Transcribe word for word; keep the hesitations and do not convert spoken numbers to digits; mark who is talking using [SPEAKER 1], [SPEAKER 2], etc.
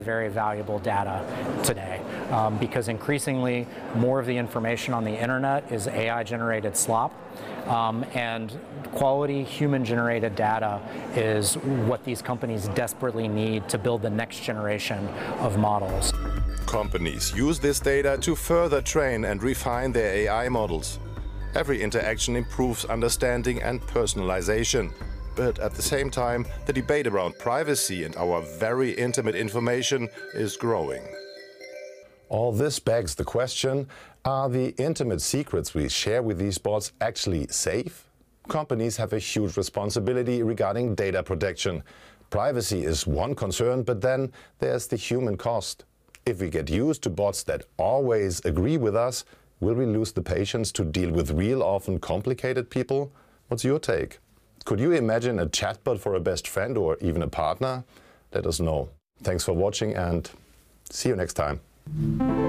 [SPEAKER 1] Very valuable data today um, because increasingly more of the information on the internet is A I generated slop, um, and quality human generated data is what these companies desperately need to build the next generation of models.
[SPEAKER 2] Companies use this data to further train and refine their A I models. Every interaction improves understanding and personalization. But at the same time, the debate around privacy and our very intimate information is growing. All this begs the question, are the intimate secrets we share with these bots actually safe? Companies have a huge responsibility regarding data protection. Privacy is one concern, but then there's the human cost. If we get used to bots that always agree with us, will we lose the patience to deal with real, often complicated people? What's your take? Could you imagine a chatbot for a best friend or even a partner? Let us know. Thanks for watching and see you next time.